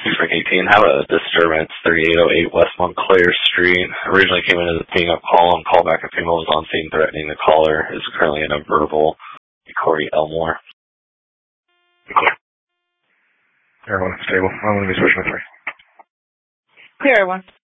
Spring 18, have a disturbance, 3808 West Montclair Street. Originally came in as being a callback. A female was on scene threatening the caller. Is currently in a verbal. Corey Elmore. Clear. Everyone, stable. I'm going to be switching to 3. Clear, everyone.